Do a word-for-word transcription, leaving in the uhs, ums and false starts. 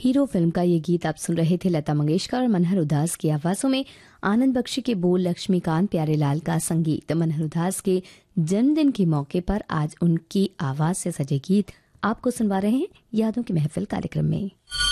Hero film का ये गीत आप सुन रहे थे लता मंगेशकर और मनहर उदास की आवाजों में। आनंद बख्शी के बोल, लक्ष्मीकांत प्यारेलाल का संगीत। मनहर उदास के जन्मदिन के मौके पर आज उनकी आवाज से सजे गीत आपको सुनवा रहे हैं यादों की महफिल कार्यक्रम में।